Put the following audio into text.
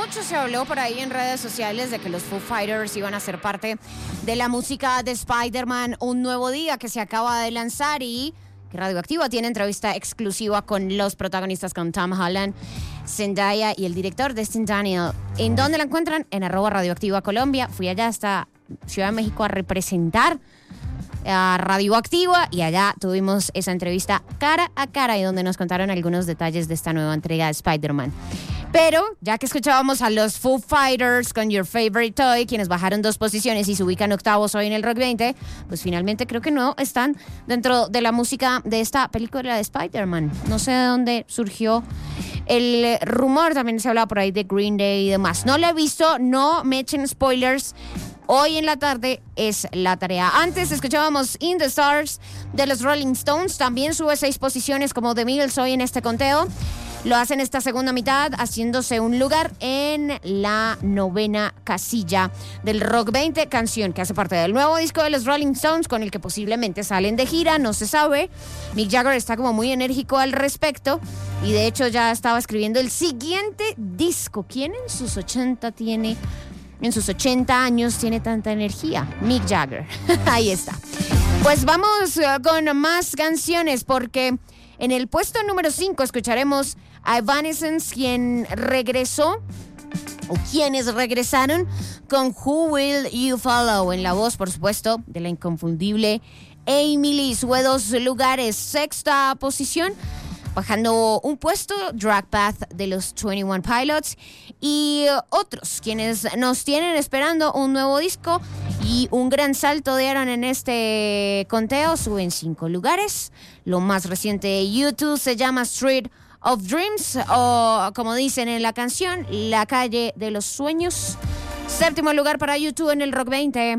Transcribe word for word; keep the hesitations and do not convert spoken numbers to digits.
mucho se habló por ahí en redes sociales de que los Foo Fighters iban a ser parte de la música de Spider-Man Un Nuevo Día, que se acaba de lanzar, y que Radioactiva tiene entrevista exclusiva con los protagonistas, con Tom Holland, Zendaya y el director Destin Daniel. ¿En dónde la encuentran? En arroba Radioactiva Colombia. Fui allá hasta Ciudad de México a representar a Radioactiva y allá tuvimos esa entrevista cara a cara y donde nos contaron algunos detalles de esta nueva entrega de Spider-Man. Pero ya que escuchábamos a los Foo Fighters con Your Favorite Toy, quienes bajaron dos posiciones y se ubican octavos hoy en el Rock veinte, pues finalmente creo que no están dentro de la música de esta película de Spider-Man. No sé de dónde surgió el rumor, también se hablaba por ahí de Green Day y demás. No lo he visto, no me echen spoilers. Hoy en la tarde es la tarea. Antes escuchábamos In the Stars de los Rolling Stones. También sube seis posiciones como The Beatles hoy en este conteo. Lo hacen esta segunda mitad, haciéndose un lugar en la novena casilla del Rock veinte, canción que hace parte del nuevo disco de los Rolling Stones, con el que posiblemente salen de gira, no se sabe. Mick Jagger está como muy enérgico al respecto y de hecho ya estaba escribiendo el siguiente disco. ¿Quién en sus ochenta tiene... En sus ochenta años tiene tanta energía? Mick Jagger. Ahí está. Pues vamos uh, con más canciones, porque en el puesto número cinco escucharemos a Evanescence, quien regresó, o quienes regresaron, con Who Will You Follow, en la voz, por supuesto, de la inconfundible Amy Lee. Sube dos lugares, sexta posición. Bajando un puesto, Drag Path de los veintiuno Pilots y otros quienes nos tienen esperando un nuevo disco y un gran salto dieron en este conteo, suben cinco lugares. Lo más reciente de U dos se llama Street of Dreams, o como dicen en la canción, La Calle de los Sueños. Séptimo lugar para U dos en el Rock veinte.